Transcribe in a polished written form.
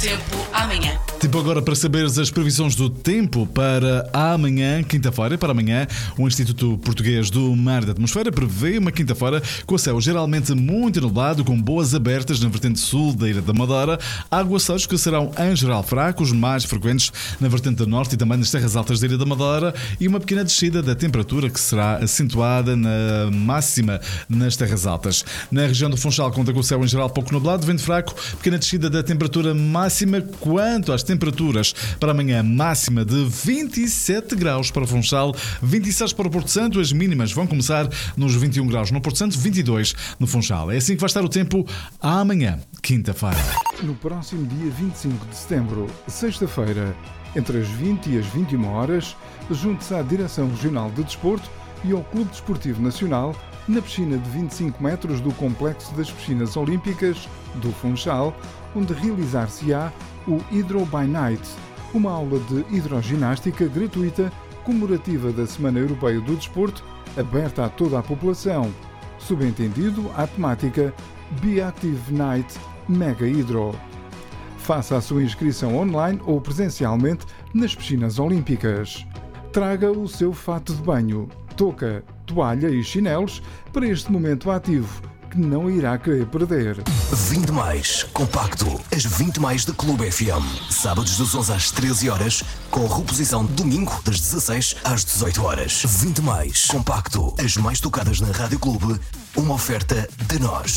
Tempo amanhã. Tempo agora para saberes as previsões do tempo para amanhã, quinta-feira. Para amanhã, o Instituto Português do Mar e da Atmosfera prevê uma quinta-feira com o céu geralmente muito nublado, com boas abertas na vertente sul da Ilha da Madeira, aguaceiros que serão em geral fracos, mais frequentes na vertente norte e também nas terras altas da Ilha da Madeira, e uma pequena descida da temperatura que será acentuada na máxima nas terras altas. Na região do Funchal conta com o céu em geral pouco nublado, vento fraco, pequena descida da temperatura máxima. Quanto às temperaturas para amanhã, máxima de 27 graus para o Funchal, 26 para o Porto Santo, as mínimas vão começar nos 21 graus no Porto Santo, 22 no Funchal. É assim que vai estar o tempo amanhã, quinta-feira. No próximo dia 25 de setembro, sexta-feira, entre as 20 e as 21 horas, junte-se à Direção Regional de Desporto e ao Clube Desportivo Nacional na piscina de 25 metros do Complexo das Piscinas Olímpicas do Funchal, onde realizar-se-á o Hydro by Night, uma aula de hidroginástica gratuita comemorativa da Semana Europeia do Desporto, aberta a toda a população. Subentendido à temática Be Active Night Mega Hydro. Faça a sua inscrição online ou presencialmente nas piscinas olímpicas. Traga o seu fato de banho, touca, toalha e chinelos para este momento ativo que não irá querer perder. 20 mais compacto, as 20 mais da Clube FM. Sábados das 11 às 13 horas, com reposição domingo das 16 às 18 horas. 20 mais compacto, as mais tocadas na Rádio Clube, uma oferta de nós.